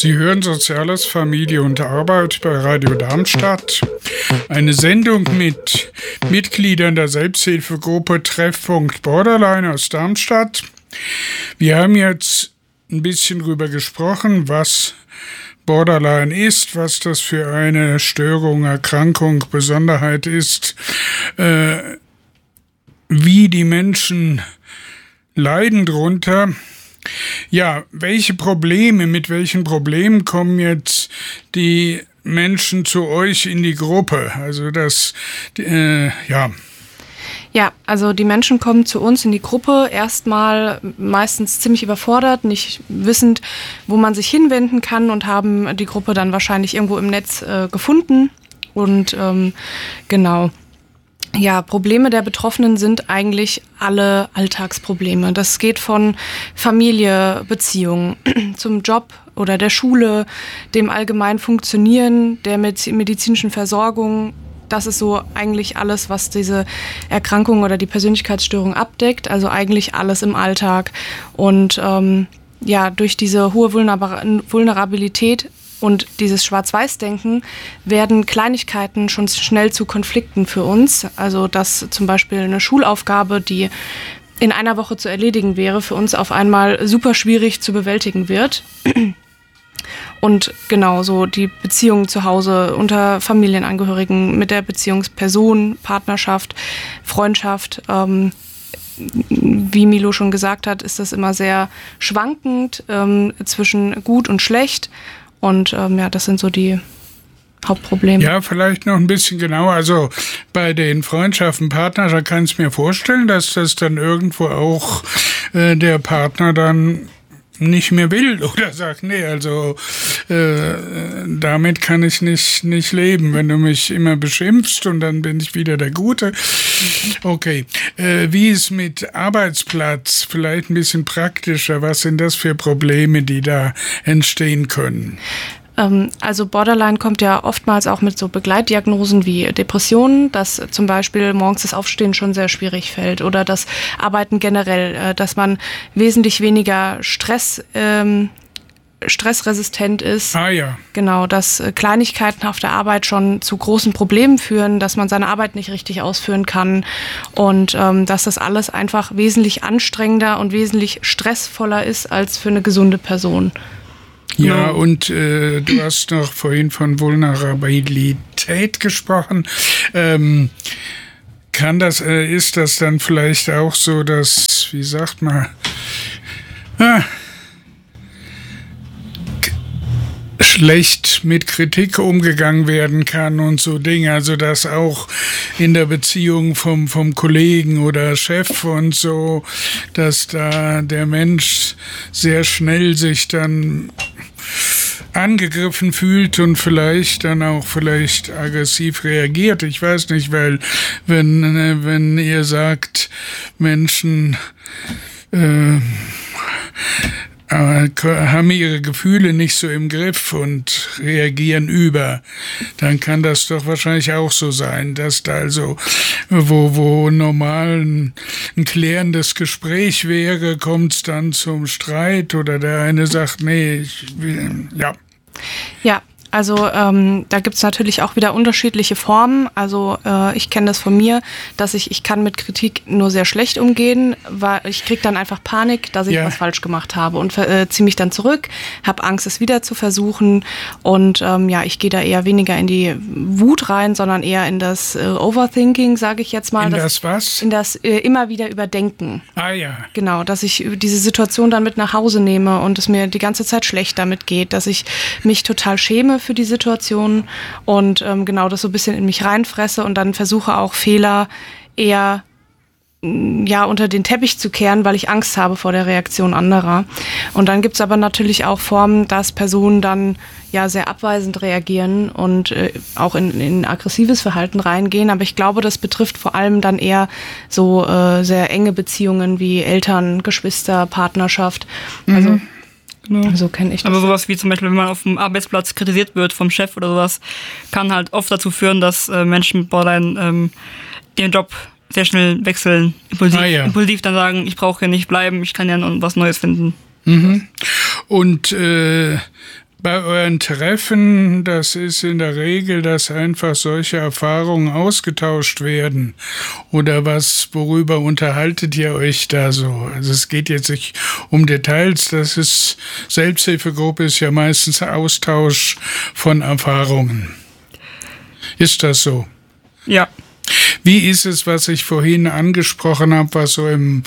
Sie hören Soziales, Familie und Arbeit bei Radio Darmstadt. Eine Sendung mit Mitgliedern der Selbsthilfegruppe Treffpunkt Borderline aus Darmstadt. Wir haben jetzt ein bisschen drüber gesprochen, was Borderline ist, was das für eine Störung, Erkrankung, Besonderheit ist, wie die Menschen leiden drunter. Ja, mit welchen Problemen kommen jetzt die Menschen zu euch in die Gruppe? Also Ja, also die Menschen kommen zu uns in die Gruppe erstmal meistens ziemlich überfordert, nicht wissend, wo man sich hinwenden kann und haben die Gruppe dann wahrscheinlich irgendwo im Netz gefunden. Und genau. Ja, Probleme der Betroffenen sind eigentlich alle Alltagsprobleme. Das geht von Familie, Beziehungen zum Job oder der Schule, dem allgemeinen Funktionieren, der medizinischen Versorgung. Das ist so eigentlich alles, was diese Erkrankung oder die Persönlichkeitsstörung abdeckt. Also eigentlich alles im Alltag. Und durch diese hohe Vulnerabilität und dieses Schwarz-Weiß-Denken werden Kleinigkeiten schon schnell zu Konflikten für uns. Also dass zum Beispiel eine Schulaufgabe, die in einer Woche zu erledigen wäre, für uns auf einmal super schwierig zu bewältigen wird. Und genauso die Beziehungen zu Hause unter Familienangehörigen mit der Beziehungsperson, Partnerschaft, Freundschaft. Wie Milo schon gesagt hat, ist das immer sehr schwankend zwischen gut und schlecht. Und das sind so die Hauptprobleme. Ja, vielleicht noch ein bisschen genauer. Also bei den Freundschaften, Partnerschaften kann ich mir vorstellen, dass das dann irgendwo auch der Partner dann nicht mehr will oder sagt, nee, also damit kann ich nicht leben, wenn du mich immer beschimpfst und dann bin ich wieder der Gute. Okay, wie ist mit Arbeitsplatz? Vielleicht ein bisschen praktischer. Was sind das für Probleme, die da entstehen können? Also Borderline kommt ja oftmals auch mit so Begleitdiagnosen wie Depressionen, dass zum Beispiel morgens das Aufstehen schon sehr schwierig fällt oder das Arbeiten generell, dass man wesentlich weniger stressresistent ist. Ah ja. Genau, dass Kleinigkeiten auf der Arbeit schon zu großen Problemen führen, dass man seine Arbeit nicht richtig ausführen kann und dass das alles einfach wesentlich anstrengender und wesentlich stressvoller ist als für eine gesunde Person. Ja, und du hast noch vorhin von Vulnerabilität gesprochen. Ist das dann vielleicht auch so, dass, wie sagt man, schlecht mit Kritik umgegangen werden kann und so Dinge, also dass auch in der Beziehung vom Kollegen oder Chef und so, dass da der Mensch sehr schnell sich dann angegriffen fühlt und vielleicht aggressiv reagiert. Ich weiß nicht, weil wenn ihr sagt, Menschen haben ihre Gefühle nicht so im Griff und reagieren dann kann das doch wahrscheinlich auch so sein, dass da also, wo normal ein klärendes Gespräch wäre, kommt es dann zum Streit oder der eine sagt, nee, Ja, also da gibt's natürlich auch wieder unterschiedliche Formen. Also ich kenne das von mir, dass ich kann mit Kritik nur sehr schlecht umgehen, weil ich kriege dann einfach Panik, dass ich was falsch gemacht habe und ziehe mich dann zurück, habe Angst, es wieder zu versuchen und ich gehe da eher weniger in die Wut rein, sondern eher in das Overthinking, sage ich jetzt mal. In das was? In das immer wieder Überdenken. Ah ja. Genau, dass ich diese Situation dann mit nach Hause nehme und es mir die ganze Zeit schlecht damit geht, dass ich mich total schäme für die Situation und das so ein bisschen in mich reinfresse und dann versuche auch Fehler eher unter den Teppich zu kehren, weil ich Angst habe vor der Reaktion anderer. Und dann gibt es aber natürlich auch Formen, dass Personen dann sehr abweisend reagieren und auch in aggressives Verhalten reingehen. Aber ich glaube, das betrifft vor allem dann eher so sehr enge Beziehungen wie Eltern, Geschwister, Partnerschaft. Also Genau. So kenne ich das. Aber sowas wie zum Beispiel, wenn man auf dem Arbeitsplatz kritisiert wird vom Chef oder sowas, kann halt oft dazu führen, dass Menschen mit Borderline ihren Job sehr schnell wechseln. Impulsiv dann sagen, ich brauche hier nicht bleiben, ich kann ja noch was Neues finden. Mhm. Und Bei euren Treffen, das ist in der Regel, dass einfach solche Erfahrungen ausgetauscht werden. Oder worüber unterhaltet ihr euch da so? Also es geht jetzt nicht um Details, Selbsthilfegruppe ist ja meistens Austausch von Erfahrungen. Ist das so? Ja. Wie ist es, was ich vorhin angesprochen habe, was so im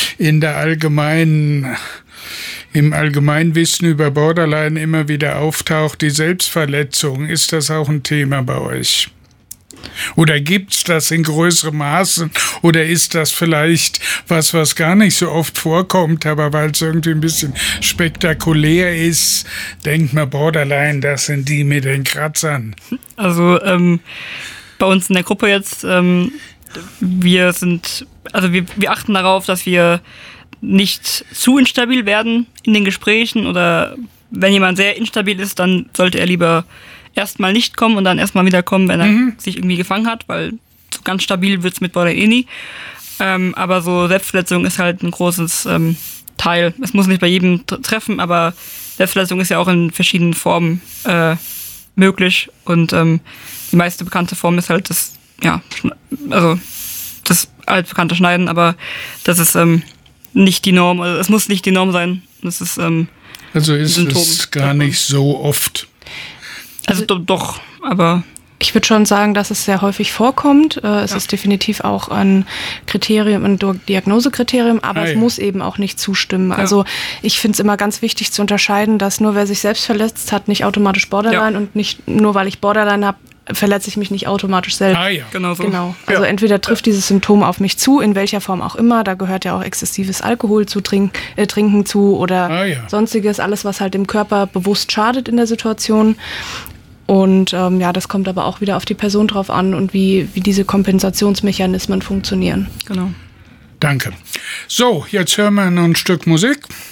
Allgemeinwissen über Borderline immer wieder auftaucht, die Selbstverletzung? Ist das auch ein Thema bei euch? Oder gibt's das in größerem Maße? Oder ist das vielleicht was gar nicht so oft vorkommt, aber weil es irgendwie ein bisschen spektakulär ist, denkt man Borderline, das sind die mit den Kratzern. Also bei uns in der Gruppe jetzt, wir achten darauf, dass wir nicht zu instabil werden in den Gesprächen, oder wenn jemand sehr instabil ist, dann sollte er lieber erstmal nicht kommen und dann erstmal wieder kommen, wenn er sich irgendwie gefangen hat, weil so ganz stabil wird es mit Borderline nie. Aber so Selbstverletzung ist halt ein großes Teil. Es muss nicht bei jedem treffen, aber Selbstverletzung ist ja auch in verschiedenen Formen möglich, und die meiste bekannte Form ist halt das altbekannte Schneiden, aber das ist nicht die Norm, also es muss nicht die Norm sein. Das ist also ist es gar nicht so oft. Also doch, aber ich würde schon sagen, dass es sehr häufig vorkommt. Es ist definitiv auch ein Kriterium, ein Diagnosekriterium, aber es muss eben auch nicht zustimmen. Ja. Also ich finde es immer ganz wichtig zu unterscheiden, dass nur wer sich selbst verletzt hat, nicht automatisch Borderline, und nicht nur weil ich Borderline habe, verletze ich mich nicht automatisch selbst. Genau so. Genau. Also entweder trifft dieses Symptom auf mich zu, in welcher Form auch immer. Da gehört ja auch exzessives Alkohol zu Trinken zu oder sonstiges, alles, was halt dem Körper bewusst schadet in der Situation. Und das kommt aber auch wieder auf die Person drauf an und wie diese Kompensationsmechanismen funktionieren. Genau. Danke. So, jetzt hören wir noch ein Stück Musik.